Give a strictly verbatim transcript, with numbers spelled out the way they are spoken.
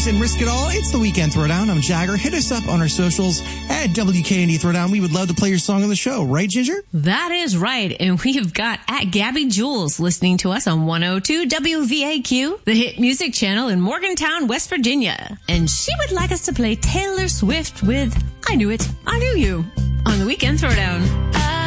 Chris and Risk It All. It's the Weekend Throwdown. I'm Jagger. Hit us up on our socials at W K N D Throwdown. We would love to play your song on the show. Right, Ginger? That is right. And we have got at Gabby Jules listening to us on one oh two W V A Q, the hit music channel in Morgantown, West Virginia. And she would like us to play Taylor Swift with I Knew It, I Knew You on the Weekend Throwdown.